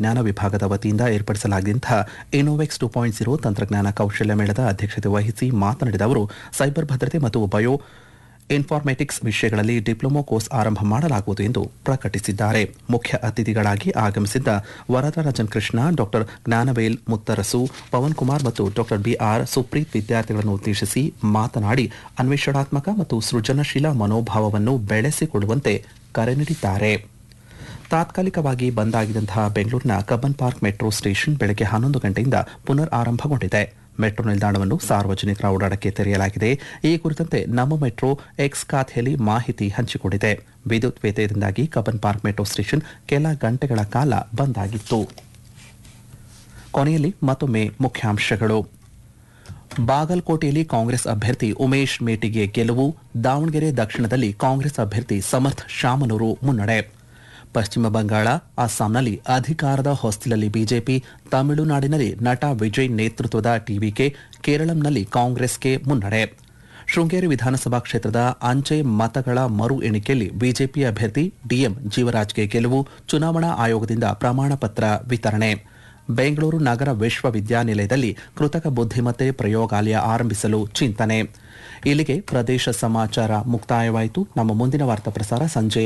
ವಿಜ್ಞಾನ ವಿಭಾಗದ ವತಿಯಿಂದ ಏರ್ಪಡಿಸಲಾಗಿದ್ದ ಇನೋವೆಕ್ಸ್ 2.0 ತಂತ್ರಜ್ಞಾನ ಕೌಶಲ್ಯ ಮೇಳದ ಅಧ್ಯಕ್ಷತೆ ವಹಿಸಿ ಮಾತನಾಡಿದ ಅವರು ಸೈಬರ್ ಭದ್ರತೆ ಮತ್ತು ಬಯೋ ಇನ್ಫಾರ್ಮೆಟಿಕ್ಸ್ ವಿಷಯಗಳಲ್ಲಿ ಡಿಪ್ಲೊಮಾ ಕೋರ್ಸ್ ಆರಂಭ ಮಾಡಲಾಗುವುದು ಎಂದು ಪ್ರಕಟಿಸಿದ್ದಾರೆ. ಮುಖ್ಯ ಅತಿಥಿಗಳಾಗಿ ಆಗಮಿಸಿದ್ದ ವರದರಾಜನ್ ಕೃಷ್ಣ, ಡಾಕ್ಟರ್ ಜ್ಞಾನವೇಲ್ ಮುತ್ತರಸು, ಪವನ್ ಕುಮಾರ್ ಮತ್ತು ಡಾಕ್ಟರ್ ಬಿಆರ್ ಸುಪ್ರೀತ್ ವಿದ್ಯಾರ್ಥಿಗಳನ್ನು ಉದ್ದೇಶಿಸಿ ಮಾತನಾಡಿ ಅನ್ವೇಷಣಾತ್ಮಕ ಮತ್ತು ಸೃಜನಶೀಲ ಮನೋಭಾವವನ್ನು ಬೆಳೆಸಿಕೊಳ್ಳುವಂತೆ ಕರೆ ನೀಡಿದ್ದಾರೆ. ತಾತ್ಕಾಲಿಕವಾಗಿ ಬಂದ್ ಆಗಿದ್ದಂತಹ ಬೆಂಗಳೂರಿನ ಕಬ್ಬನ್ ಪಾರ್ಕ್ ಮೆಟ್ರೋ ಸ್ಟೇಷನ್ ಬೆಳಗ್ಗೆ 11 ಗಂಟೆಯಿಂದ ಪುನರ್ ಆರಂಭಗೊಂಡಿದೆ. ಮೆಟ್ರೋ ನಿಲ್ದಾಣವನ್ನು ಸಾರ್ವಜನಿಕರ ಓಡಾಟಕ್ಕೆ ತೆರೆಯಲಾಗಿದೆ. ಈ ಕುರಿತಂತೆ ನಮ್ಮ ಮೆಟ್ರೋ ಎಕ್ಸ್ ಖಾತೆಯಲ್ಲಿ ಮಾಹಿತಿ ಹಂಚಿಕೊಂಡಿದೆ. ವಿದ್ಯುತ್ ವ್ಯತ್ಯಯದಿಂದಾಗಿ ಕಬ್ಬನ್ ಪಾರ್ಕ್ ಮೆಟ್ರೋ ಸ್ಟೇಷನ್ ಕೆಲ ಗಂಟೆಗಳ ಕಾಲ ಬಂದ್ ಆಗಿತ್ತು. ಕೊನೆಯಲ್ಲಿ ಮತ್ತೊಮ್ಮೆ ಮುಖ್ಯಾಂಶಗಳು. ಬಾಗಲಕೋಟೆಯಲ್ಲಿ ಕಾಂಗ್ರೆಸ್ ಅಭ್ಯರ್ಥಿ ಉಮೇಶ್ ಮೇಟಿಗೆ ಗೆಲುವು. ದಾವಣಗೆರೆ ದಕ್ಷಿಣದಲ್ಲಿ ಕಾಂಗ್ರೆಸ್ ಅಭ್ಯರ್ಥಿ ಸಮರ್ಥ್ ಶಾಮನೂರು ಮುನ್ನಡೆ. ಪಶ್ಚಿಮ ಬಂಗಾಳ, ಅಸ್ಸಾಂನಲ್ಲಿ ಅಧಿಕಾರದ ಹೊಸ್ತಿಲಲ್ಲಿ ಬಿಜೆಪಿ. ತಮಿಳುನಾಡಿನಲ್ಲಿ ನಟ ವಿಜಯ್ ನೇತೃತ್ವದ ಟಿವಿಕೆ. ಕೇರಳಂನಲ್ಲಿ ಕಾಂಗ್ರೆಸ್ಗೆ ಮುನ್ನಡೆ. ಶೃಂಗೇರಿ ವಿಧಾನಸಭಾ ಕ್ಷೇತ್ರದ ಅಂಚೆ ಮತಗಳ ಮರು ಎಣಿಕೆಯಲ್ಲಿ ಬಿಜೆಪಿ ಅಭ್ಯರ್ಥಿ ಡಿಎಂ ಜೀವರಾಜ್ಗೆ ಗೆಲುವು. ಚುನಾವಣಾ ಆಯೋಗದಿಂದ ಪ್ರಮಾಣ ಪತ್ರ ವಿತರಣೆ. ಬೆಂಗಳೂರು ನಗರ ವಿಶ್ವವಿದ್ಯಾನಿಲಯದಲ್ಲಿ ಕೃತಕ ಬುದ್ಧಿಮತ್ತೆ ಪ್ರಯೋಗಾಲಯ ಆರಂಭಿಸಲು ಚಿಂತನೆ. ಇಲ್ಲಿಗೆ ಪ್ರದೇಶ ಸಮಾಚಾರ ಮುಕ್ತಾಯವಾಯಿತು. ನಮ್ಮ ಮುಂದಿನ ವಾರ್ತಾ ಪ್ರಸಾರ ಸಂಜೆ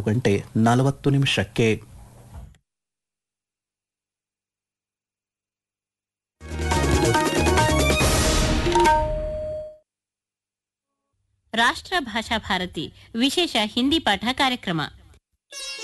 6:40 ರಾಷ್ಟ್ರ ಭಾಷಾ ಭಾರತಿ ವಿಶೇಷ ಹಿಂದಿ ಪಾಠ ಕಾರ್ಯಕ್ರಮ.